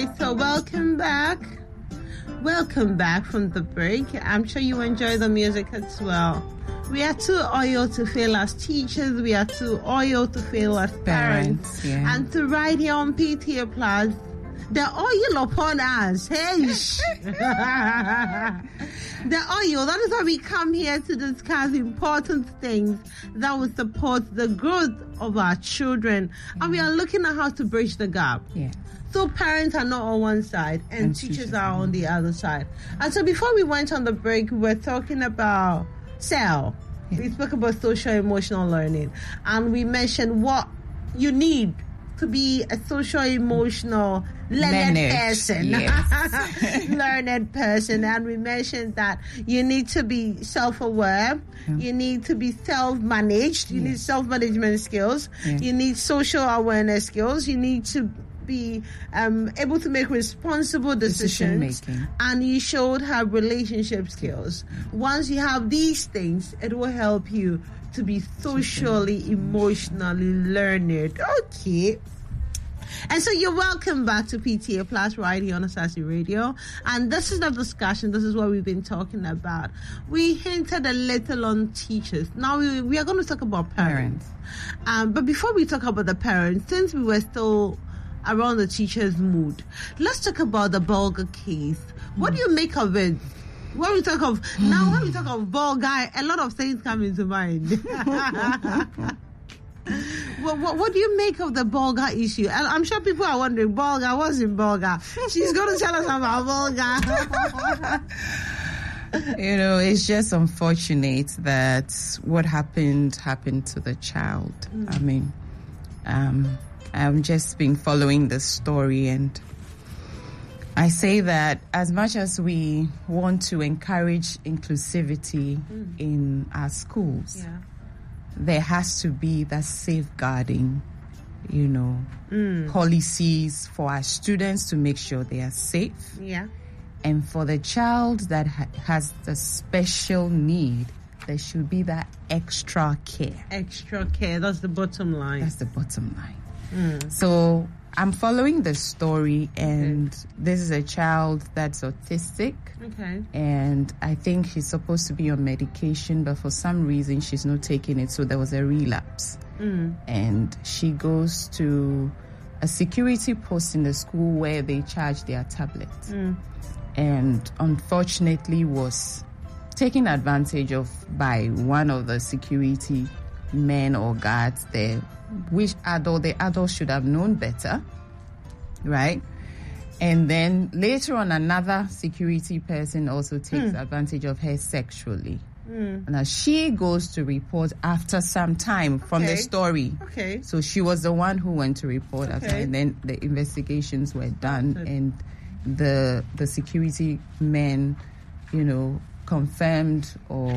right, so welcome back. Welcome back from the break. I'm sure you enjoy the music as well. We are too oil to fail as teachers. We are too oil to fail as parents. Yeah. And to ride here on PTA Plus, the oil upon us. Hey, the oil. That is why we come here to discuss important things that will support the growth of our children. And we are looking at how to bridge the gap. Yeah. So parents are not on one side and teachers are on the other side. And so before we went on the break, we were talking about SEL. Yeah. We spoke about social emotional learning. And we mentioned what you need to be a social emotional learned person. Yes. Learned person. And we mentioned that you need to be self-aware. Yeah. You need to be self-managed. You need self-management skills. Yeah. You need social awareness skills. You need to be able to make responsible decisions, and you should have relationship skills. Once you have these things, it will help you to be socially, emotionally learned. Okay. And so you're welcome back to PTA Plus right here on Asasi Radio. And this is the discussion. This is what we've been talking about. We hinted a little on teachers. Now we are going to talk about parents. But before we talk about the parents, since we were still around the teacher's mood, let's talk about the Bulga case. What do you make of it? When we talk of Bulga, a lot of things come into mind. What do you make of the Bulga issue? I'm sure people are wondering, Bulga, what's in Bulga? She's going to tell us about Bulga. You know, it's just unfortunate that what happened to the child. I mean, I've just been following the story, and I say that as much as we want to encourage inclusivity in our schools, there has to be that safeguarding, policies for our students to make sure they are safe. Yeah. And for the child that has the special need, there should be that extra care. Extra care, that's the bottom line. That's the bottom line. So I'm following the story, and this is a child that's autistic. Okay. And I think she's supposed to be on medication, but for some reason she's not taking it, so there was a relapse. And she goes to a security post in the school where they charge their tablets. And unfortunately was taken advantage of by one of the security men or guards there, which the adult should have known better, right? And then later on, another security person also takes advantage of her sexually. Now she goes to report after some time from the story. Okay. So she was the one who went to report after, and then the investigations were done, and the security men, confirmed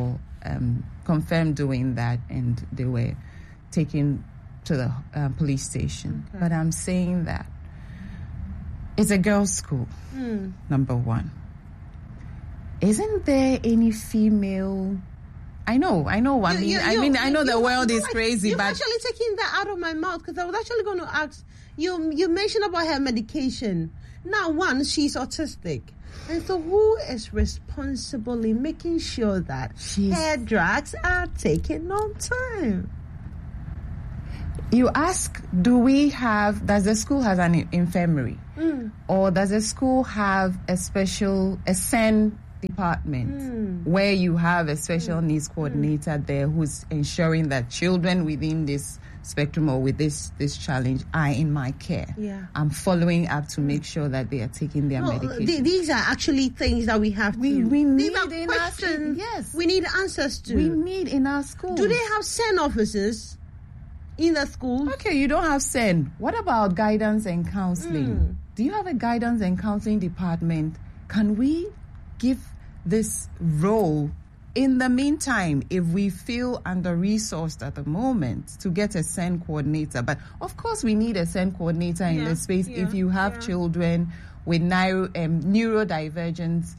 doing that, and they were taken to the police station. But I'm saying that it's a girls' school, number one. Isn't there any female? I know. I know the world is crazy, you're but actually taking that out of my mouth, because I was actually going to ask you. You mentioned about her medication. Now, one, she's autistic. And so who is responsible in making sure that her drugs are taken on time? You ask, does the school have an infirmary? Or does the school have a SEN department where you have a special needs coordinator there who's ensuring that children within this spectrum or with this challenge are in my care? I'm following up to make sure that they are taking their medication. These are actually things that we have to... We need in questions. Yes. We need answers to. We need in our schools. Do they have SEN officers in the school? Okay, you don't have SEN. What about guidance and counseling? Do you have a guidance and counseling department? Can we give this role in the meantime if we feel under-resourced at the moment to get a SEN coordinator? But of course we need a SEN coordinator in the space if you have children with neurodivergence,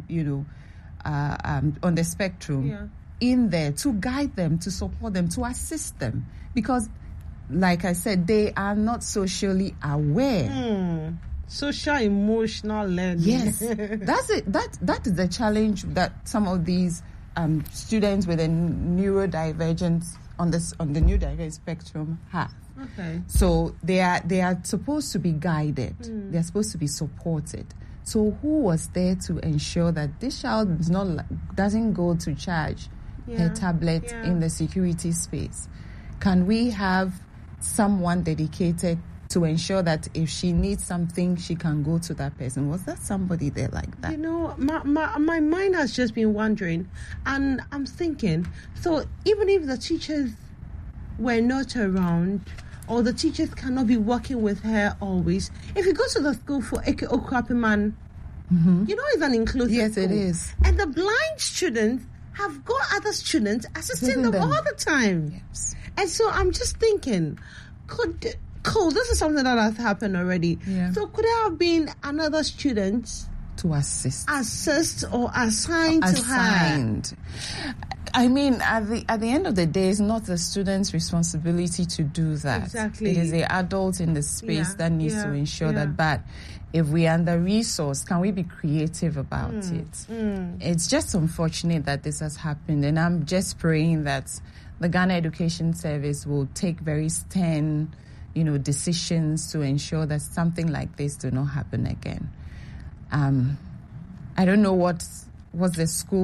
on the spectrum in there to guide them, to support them, to assist them. Because, like I said, they are not socially aware. Social emotional learning. Yes, that's it. That is the challenge that some of these students with a neurodivergence on the neurodivergent spectrum have. Okay. So they are supposed to be guided. They are supposed to be supported. So who was there to ensure that this child doesn't go to charge her tablet in the security space? Can we have someone dedicated to ensure that if she needs something, she can go to that person? Was there somebody there like that? You know, my mind has just been wandering, and I'm thinking, so even if the teachers were not around, or the teachers cannot be working with her always, if you go to the school for Eke Okrapiman, you know it's an inclusive Yes, school. it is. And the blind students have got other students assisting them all the time. Yes. And so I'm just thinking, cool, this is something that has happened already. Yeah. So could there have been another student To assist or assigned to her? I mean, at the end of the day, it's not the student's responsibility to do that. Exactly. It is the adult in the space that needs to ensure that. But if we are under-resourced, can we be creative about it? It's just unfortunate that this has happened, and I'm just praying that the Ghana Education Service will take very stern, decisions to ensure that something like this do not happen again. I don't know why the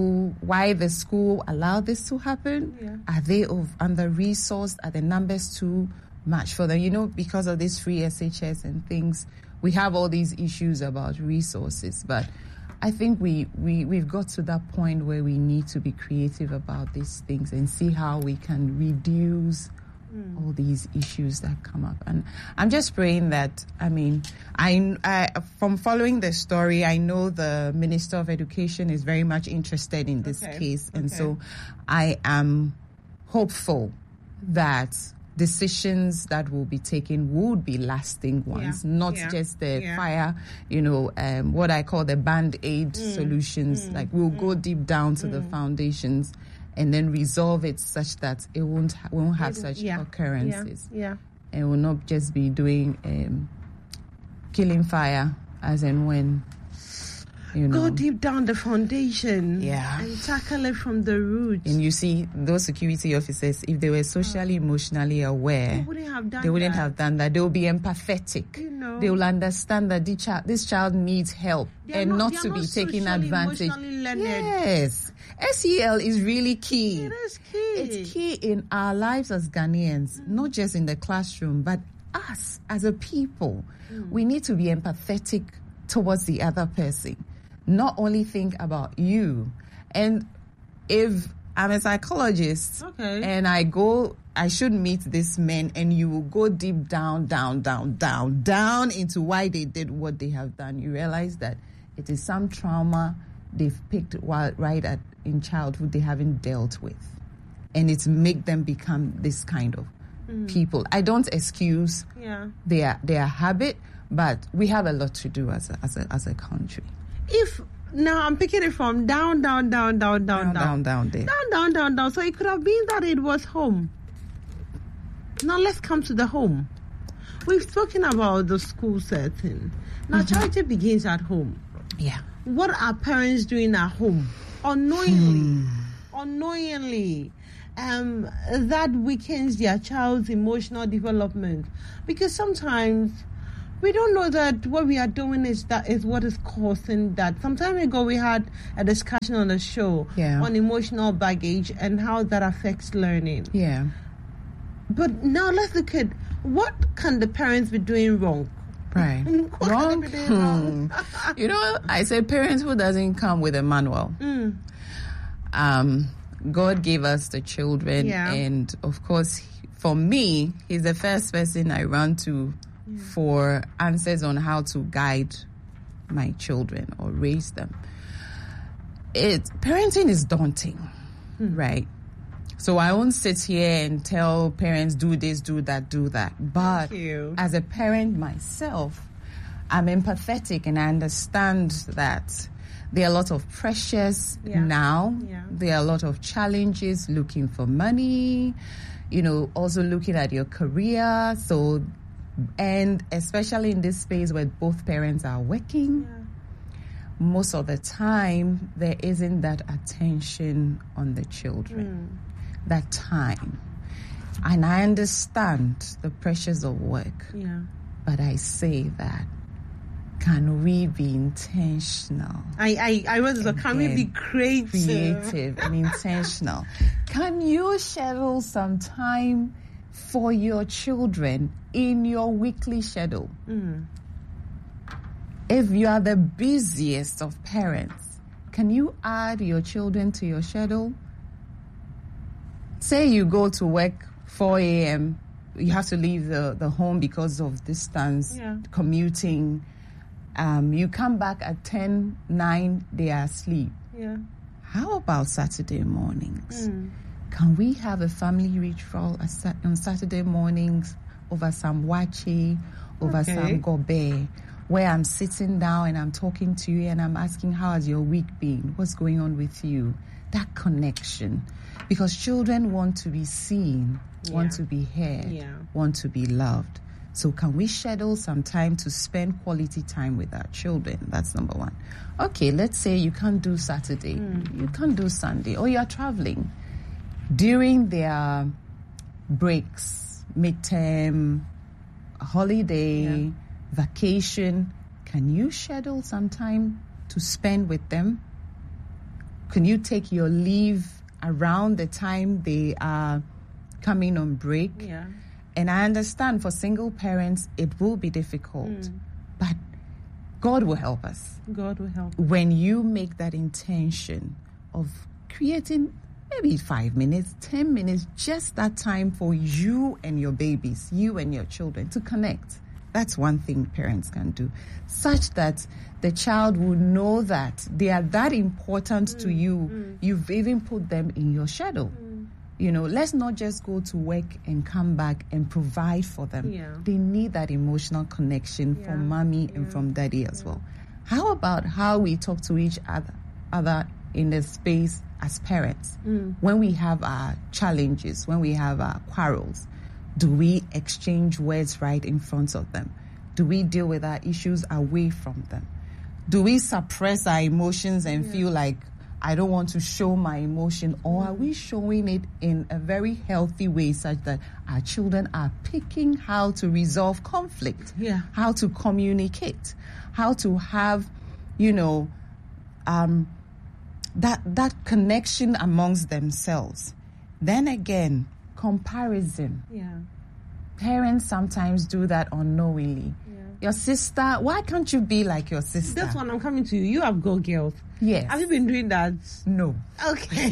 school allowed this to happen. Yeah. Are they under-resourced? Are the numbers too much for them? Because of this free SHS and things, we have all these issues about resources. But I think we've got to that point where we need to be creative about these things and see how we can reduce all these issues that come up. And I'm just praying that, I from following the story, I know the Minister of Education is very much interested in this case. And so I am hopeful that decisions that will be taken would be lasting ones, not just the fire, what I call the band-aid solutions. Like we'll go deep down to the foundations and then resolve it such that we won't have such occurrences. Yeah. And we'll not just be doing killing fire as and when, Go deep down the foundation. Yeah. And tackle it from the roots. And you see, those security officers, if they were socially, emotionally aware, they wouldn't have done that. They will be empathetic. They will understand that this child needs help and not to be taken advantage. Yes. SEL is really key. It is key. It's key in our lives as Ghanaians, not just in the classroom, but us as a people. We need to be empathetic towards the other person. Not only think about you. And if I'm a psychologist and I should meet this man, and you will go deep down into why they did what they have done. You realize that it is some trauma they've picked in childhood they haven't dealt with. And it's make them become this kind of people. I don't excuse their habit, but we have a lot to do as a country. Now I'm picking it from down there. Down. So it could have been that it was home. Now let's come to the home. We've spoken about the school setting. Now charity begins at home. Yeah. What are parents doing at home? Unknowingly, that weakens their child's emotional development. Because sometimes we don't know that what we are doing is what is causing that. Some time ago, we had a discussion on the show on emotional baggage and how that affects learning. Yeah. But now let's look at what can the parents be doing wrong. Right. Wrong. I say parents who doesn't come with a manual. God gave us the children, and of course, for me, he's the first person I run to for answers on how to guide my children or raise them. Parenting is daunting, right? So I won't sit here and tell parents, do this, do that, do that. But as a parent myself, I'm empathetic and I understand that there are a lot of pressures now. Yeah. There are a lot of challenges, looking for money, also looking at your career. So And especially in this space where both parents are working, most of the time there isn't that attention on the children, that time. And I understand the pressures of work, but I say that, can we be intentional? I was like, can we be creative and intentional? Can you schedule some time for your children in your weekly schedule? If you are the busiest of parents, can you add your children to your schedule? Say you go to work 4 a.m., you have to leave the home because of distance, commuting. You come back at 10, 9, they are asleep. How about Saturday mornings? Can we have a family ritual on Saturday mornings over some wachi, over some gobe, where I'm sitting down and I'm talking to you and I'm asking, how has your week been? What's going on with you? That connection. Because children want to be seen, want to be heard, want to be loved. So can we schedule some time to spend quality time with our children? That's number one. Okay, let's say you can't do Saturday, you can't do Sunday, or you're traveling. During their breaks, midterm, holiday, vacation, can you schedule some time to spend with them? Can you take your leave around the time they are coming on break? And I understand for single parents, it will be difficult, but God will help us. God will help. When you make that intention of creating maybe 5 minutes, 10 minutes, just that time for you and your babies, you and your children to connect. That's one thing parents can do, such that the child will know that they are that important to you. You've even put them in your schedule. You know, let's not just go to work and come back and provide for them. They need that emotional connection from mommy and from daddy as well. How about how we talk to each other in the space as parents? When we have our challenges, when we have our quarrels, do we exchange words right in front of them? Do we deal with our issues away from them? Do we suppress our emotions and feel like, I don't want to show my emotion? Or are we showing it in a very healthy way such that our children are picking how to resolve conflict, how to communicate, how to have, you know, that connection amongst themselves? Then again, comparison. Parents sometimes do that unknowingly. Your sister, why can't you be like your sister? That's when I'm coming to you. You have Go Girls. Yes. Have you been doing that? No. Okay.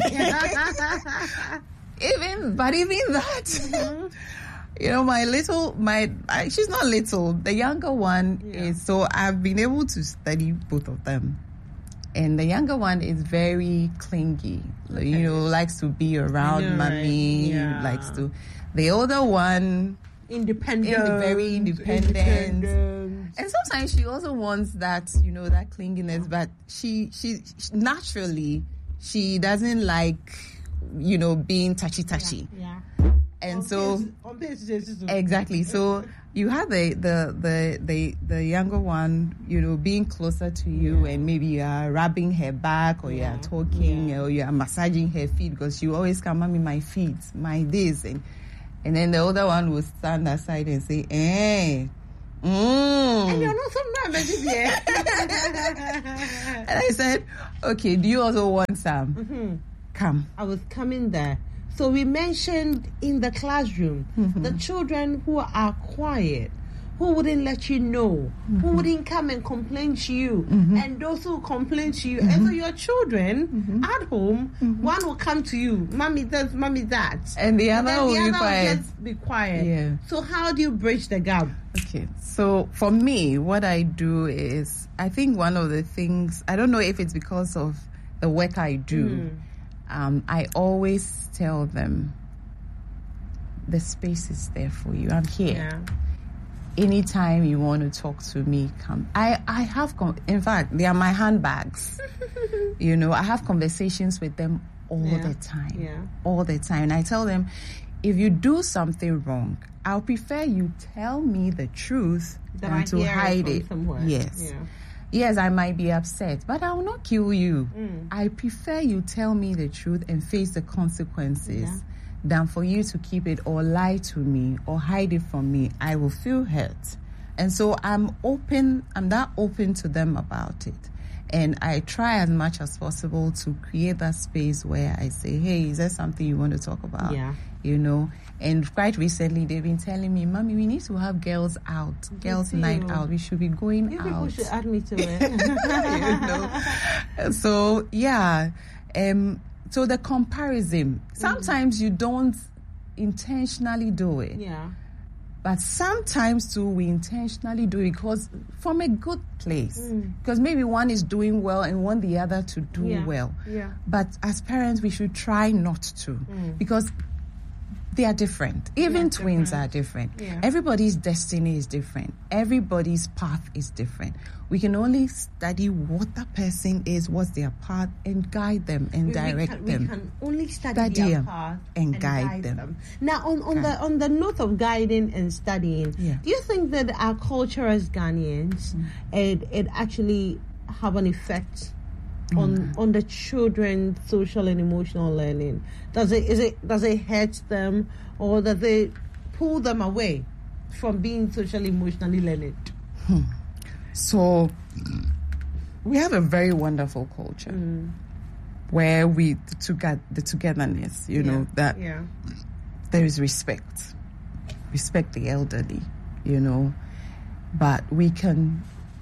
even that, you know, she's not little. The younger one is, so I've been able to study both of them. And the younger one is very clingy, you know, likes to be around mommy, likes to. The older one, very independent. And sometimes she also wants that, you know, that clinginess, but she naturally, she doesn't like, you know, being touchy. And exactly. So you have the younger one, you know, being closer to you, and maybe you are rubbing her back, or you are talking, or you are massaging her feet, because you always come, mommy, my feet, my this, and then the older one will stand aside and say, and you're not some yet. And I said, okay, do you also want some? Come. I was coming there. So we mentioned in the classroom, the children who are quiet, who wouldn't let you know, who wouldn't come and complain to you, and those who complain to you. And so your children at home, one will come to you, mommy this, mommy that. And the other will be quiet. So how do you bridge the gap? Okay, so for me, what I do is, I think one of the things, I don't know if it's because of the work I do, I always tell them, the space is there for you. I'm here. Anytime you want to talk to me, come. I have, in fact, they are my handbags. You know, I have conversations with them all the time. All the time. And I tell them, if you do something wrong, I'll prefer you tell me the truth than to hide it. Yes. Yeah. Yes, I might be upset, but I will not kill you. I prefer you tell me the truth and face the consequences than for you to keep it or lie to me or hide it from me. I will feel hurt. And so I'm that open to them about it. And I try as much as possible to create that space where I say, hey, is there something you want to talk about? Yeah. You know? And quite recently, they've been telling me, Mommy, we need to have girls out, girls night out. We should be going out. People should add me to it. You know? So, yeah. So the comparison, sometimes you don't intentionally do it. Yeah. But sometimes, too, we intentionally do it because from a good place. Because maybe one is doing well and want the other to do well. Yeah. But as parents, we should try not to. Because they are different. Even twins are different. Yeah. Everybody's destiny is different. Everybody's path is different. We can only study what that person is, what's their path, and guide them and direct them. We can only study their path and guide them. Now, on the note of guiding and studying, do you think that our culture as Ghanaians, it actually have an effect on the children's social and emotional learning? Does it hurt them, or does it pull them away from being socially emotionally learned? So we have a very wonderful culture where we the togetherness, you know, that there is respect the elderly, you know, but we can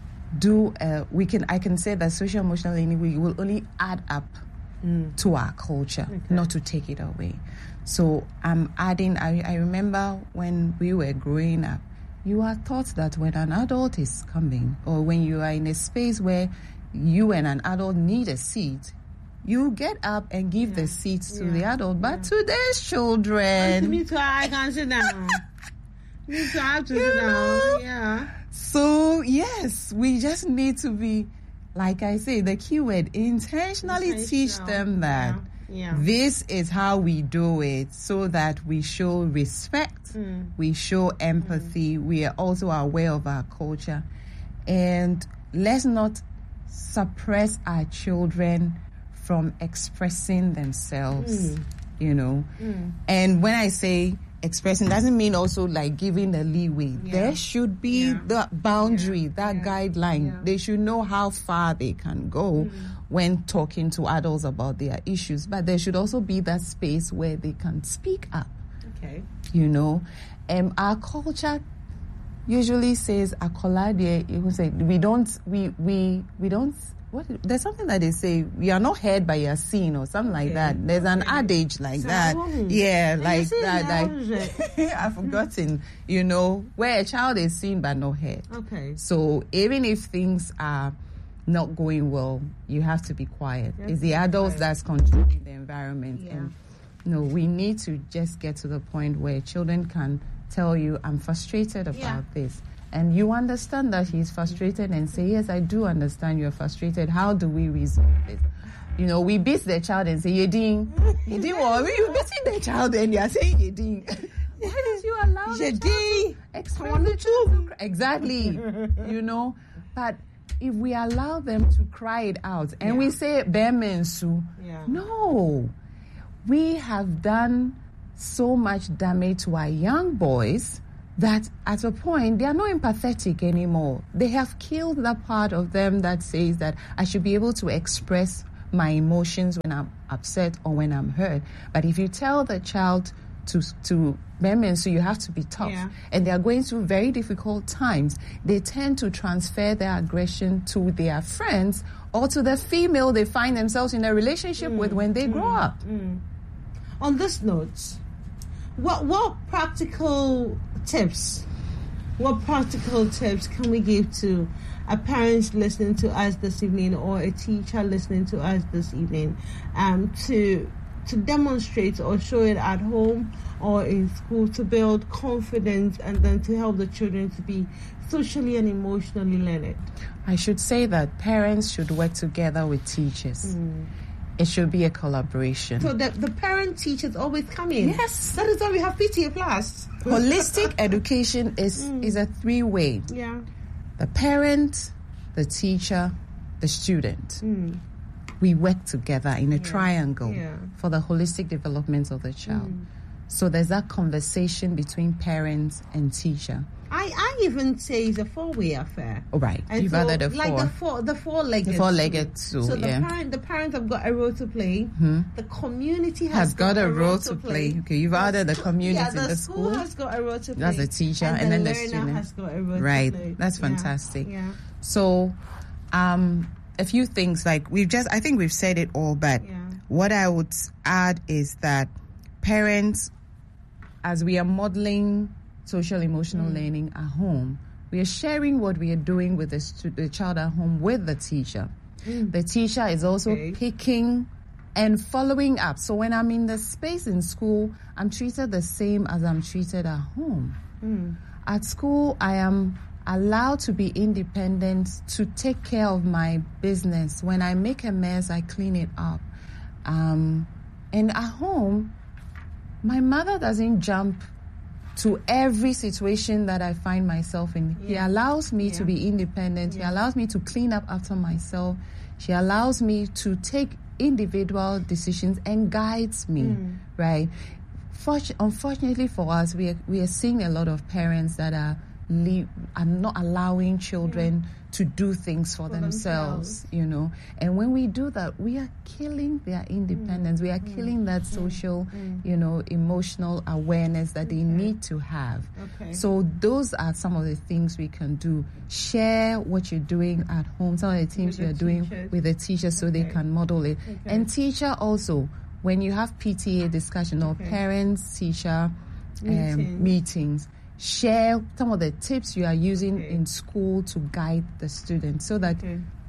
I can say that social emotional learning we will only add up to our culture, not to take it away. So I'm adding. I remember when we were growing up, you are taught that when an adult is coming, or when you are in a space where you and an adult need a seat, you get up and give the seat to the adult. But today's children, me too, I can sit down. Me too, I have to sit down. Yeah. So yes, we just need to be, like I say, the keyword, intentionally teach them that this is how we do it, so that we show respect, we show empathy, we are also aware of our culture, and let's not suppress our children from expressing themselves, you know. And when I say expressing, doesn't mean also like giving the leeway. There should be the boundary, that guideline. They should know how far they can go when talking to adults about their issues, but there should also be that space where they can speak up. Okay. You know, our culture usually says "akolade." It would say we don't. There's something that they say, we are not heard by your seen, or something like that. There's an adage like that. Yeah, like that. I've forgotten, you know, where a child is seen but not heard. Okay. So even if things are not going well, you have to be quiet. It's the adults that's controlling the environment. Yeah. And no, we need to just get to the point where children can tell you, I'm frustrated about this. And you understand that he's frustrated and say, yes, I do understand you're frustrated. How do we resolve this? You know, we beat the child and say, Yeding. Yeding what? You beating the child and you're saying Yeding. Why did you allow the child to express the truth? Exactly. You know, but if we allow them to cry it out and we say, Bemensu, no, we have done so much damage to our young boys that at a point they are not empathetic anymore. They have killed that part of them that says that I should be able to express my emotions when I'm upset or when I'm hurt. But if you tell the child to women, so you have to be tough, and they are going through very difficult times, they tend to transfer their aggression to their friends or to the female they find themselves in a relationship with when they grow up. On this note, what practical tips can we give to a parent listening to us this evening, or a teacher listening to us this evening, to demonstrate or show it at home or in school to build confidence and then to help the children to be socially and emotionally learned? I should say that parents should work together with teachers. It should be a collaboration. So the parent teachers always come in. Yes. That is why we have PTA Plus. Holistic education is a three-way. Yeah. The parent, the teacher, the student. We work together in a triangle for the holistic development of the child. So there's that conversation between parents and teacher. I even say it's a four-way affair. Oh, right. And You've so, added a four. like the four-legged. The four-legged stool. So the parents have got a role to play. The community has got a role to play. Okay, you've added the community. Yeah, the school has got a role to play. That's the teacher, and then the student has got a role to right. play. That's fantastic. Yeah. So, a few things like I think we've said it all, but what I would add is that parents, as we are modeling social emotional learning at home, we are sharing what we are doing with the child at home with the teacher. The teacher is also picking and following up. So when I'm in the space in school, I'm treated the same as I'm treated at home. At school, I am allowed to be independent, to take care of my business. When I make a mess, I clean it up. And at home, my mother doesn't jump to every situation that I find myself in. He allows me to be independent. He allows me to clean up after myself. She allows me to take individual decisions and guides me, right? Unfortunately for us, we are seeing a lot of parents that are not allowing children to do things for themselves, And when we do that, we are killing their independence. We are killing that social, emotional awareness that they need to have. So those are some of the things we can do. Share what you're doing at home, some of the things you're doing with the teacher so they can model it. And teacher also, when you have PTA discussion or parents-teacher meetings, share some of the tips you are using in school to guide the students so that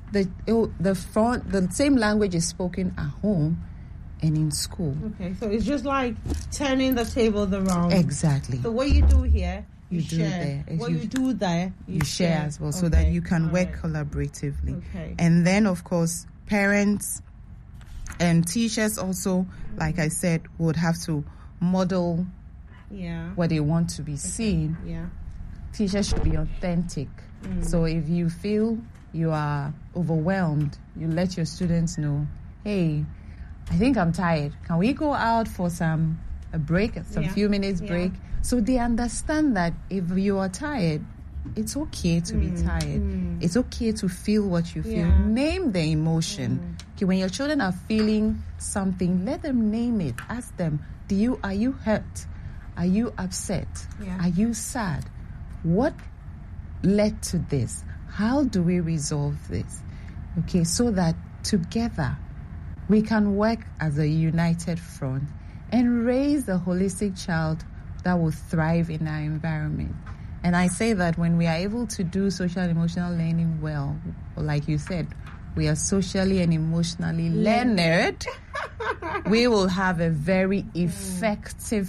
the same language is spoken at home and in school. Okay, so it's just like turning the tables around. Exactly. So what you do here, you do share. there. What you do there, you share as well, so that you can work collaboratively. And then, of course, parents and teachers also, like I said, would have to model what they want to be seen. Teachers should be authentic. So if you feel you are overwhelmed, you let your students know, hey, I think I'm tired. Can we go out for a break, few minutes break? So they understand that if you are tired, it's okay to be tired. It's okay to feel what you feel. Name the emotion. Okay, when your children are feeling something, let them name it. Ask them, are you hurt? Are you upset? Are you sad? What led to this? How do we resolve this? Okay, so that together we can work as a united front and raise a holistic child that will thrive in our environment. And I say that when we are able to do social and emotional learning well, like you said, we are socially and emotionally learned, we will have a very effective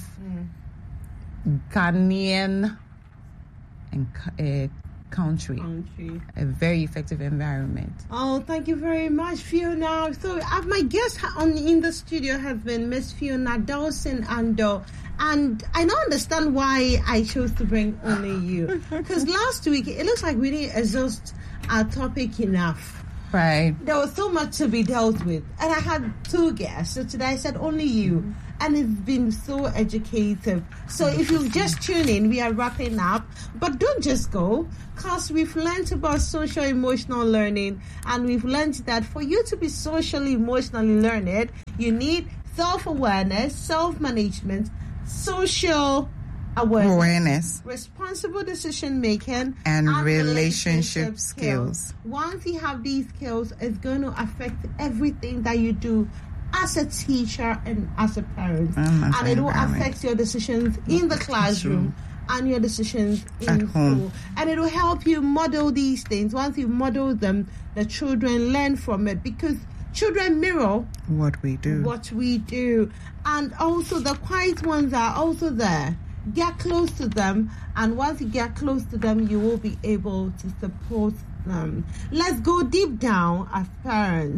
Ghanaian and country, a very effective environment. Oh, thank you very much, Fiona. So my guest in the studio has been Miss Fiona Dawson Ando. And I don't understand why I chose to bring only you. Because last week, it looks like we didn't exhaust our topic enough. Right. There was so much to be dealt with. And I had two guests. So today I said only you. And it's been so educative. So if you just tune in, we are wrapping up. But don't just go, because we've learned about social emotional learning. And we've learned that for you to be socially emotionally learned, you need self-awareness, self-management, social awareness, responsible decision making, and relationship skills. Once you have these skills, it's going to affect everything that you do as a teacher and as a parent. And it will affect your decisions in the classroom and your decisions in school. And it will help you model these things. Once you model them, the children learn from it, because children mirror what we do. And also the quiet ones are also there. Get close to them, and once you get close to them, you will be able to support them. Let's go deep down as parents.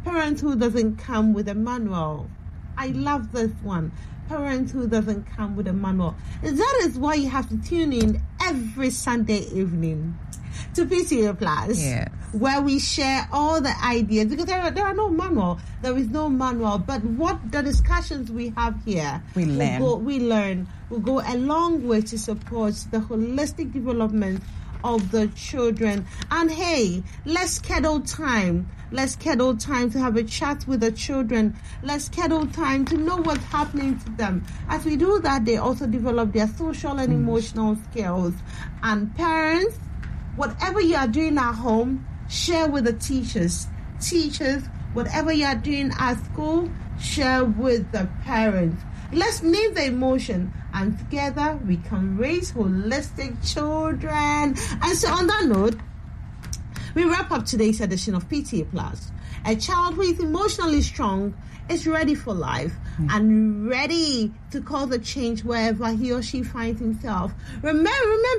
Parenthood doesn't come with a manual. I love this one. Parenthood doesn't come with a manual. That is why you have to tune in every Sunday evening to PTA Plus, where we share all the ideas, because there are no manual. There is no manual, but what the discussions we have here, we learn will go a long way to support the holistic development of the children. And hey, let's schedule time. Let's schedule time to have a chat with the children. Let's schedule time to know what's happening to them. As we do that, they also develop their social and emotional skills. And parents, whatever you are doing at home, share with the teachers. Teachers, whatever you are doing at school, share with the parents. Let's name the emotion, and together we can raise holistic children. And so on that note, we wrap up today's edition of PTA Plus. A child who is emotionally strong is ready for life and ready to cause a change wherever he or she finds himself. Remember,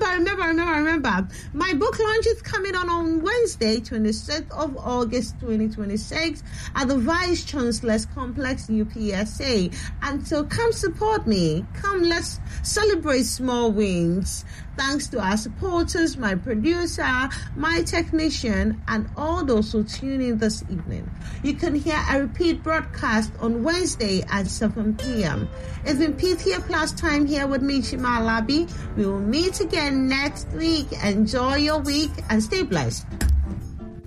my book launch is coming on Wednesday, 26th of August, 2026 at the Vice Chancellor's Complex, UPSA. And so come support me. Come, let's celebrate small wins. Thanks to our supporters, my producer, my technician, and all those who tune in this evening. You can hear a repeat broadcast on Wednesday at 7 p.m. It's been PTA Plus time here with me, Chima Alabi. We will meet again next week. Enjoy your week and stay blessed.